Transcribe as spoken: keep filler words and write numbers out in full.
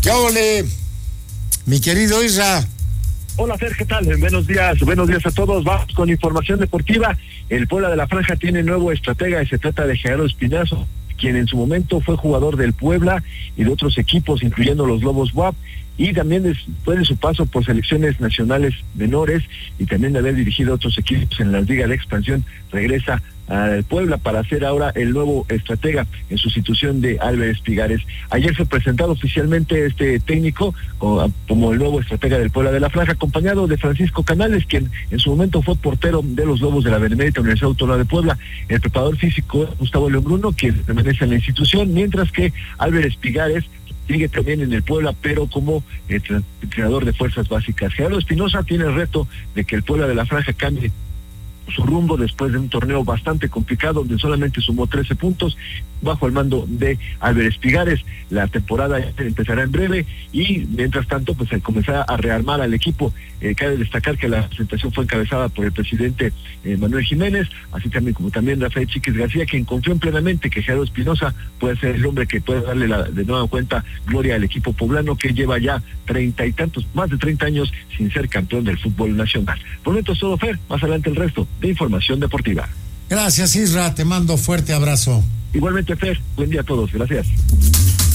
¿Qué ole, mi querido Isra? Hola Fer, ¿qué tal? Buenos días, buenos días a todos. Vamos con información deportiva. El Puebla de la Franja tiene nuevo estratega y se trata de Gerardo Espinazo, quien en su momento fue jugador del Puebla y de otros equipos, incluyendo los Lobos W A P, y también después de su paso por selecciones nacionales menores y también de haber dirigido a otros equipos en la Liga de Expansión, regresa al Puebla para ser ahora el nuevo estratega en sustitución de Álvarez Pigares. Ayer fue presentado oficialmente este técnico como el nuevo estratega del Puebla de la Franja, acompañado de Francisco Canales, quien en su momento fue portero de los Lobos de la Benemérita Universidad Autónoma de Puebla. El preparador físico Gustavo León Bruno, quien permanece en la institución, mientras que Álvarez Pigares sigue también en el Puebla, pero como entrenador de fuerzas básicas. Gerardo Espinosa tiene el reto de que el Puebla de la Franja cambie su rumbo después de un torneo bastante complicado donde solamente sumó trece puntos bajo el mando de Álvarez Pigares. La temporada empezará en breve y mientras tanto pues se comenzará a rearmar al equipo. Eh, cabe destacar que la presentación fue encabezada por el presidente eh, Manuel Jiménez, así también como también Rafael Chiquis García, quien confió plenamente que Gerardo Espinosa puede ser el hombre que pueda darle la, de nueva cuenta gloria al equipo poblano, que lleva ya treinta y tantos, más de treinta años sin ser campeón del fútbol nacional. Por lo tanto es todo, Fer, más adelante el resto de información deportiva. Gracias, Isra, te mando fuerte abrazo. Igualmente, Fer, buen día a todos, gracias.